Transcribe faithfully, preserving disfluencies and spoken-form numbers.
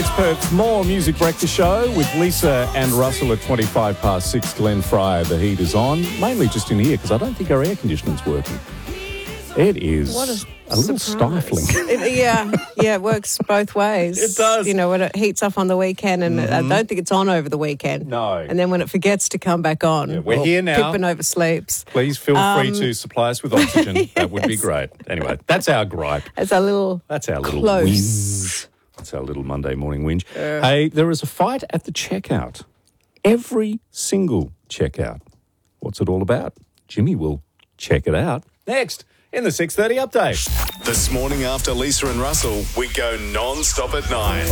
It's Perth's More Music Breakfast Show with Lisa and Russell at twenty-five past six. Glenn Fryer, the heat is on, mainly just in here because I don't think our air conditioning's working. It is What a, a little surprise. stifling. It, yeah, yeah, it works both ways. It does. You know, when it heats up on the weekend, and Mm-hmm. I don't think it's on over the weekend. No. And then when it forgets to come back on, Yeah, we're or here now. Pippin oversleeps. Please feel free Um, to supply us with oxygen. That would be yes. great. Anyway, that's our gripe. It's a little That's our little close. whinge. That's our little Monday morning whinge. Hey, there is a fight at the checkout. Every single checkout. What's it all about? Jimmy will check it out next in the six thirty update. This morning after Lisa and Russell, we go non-stop at nine.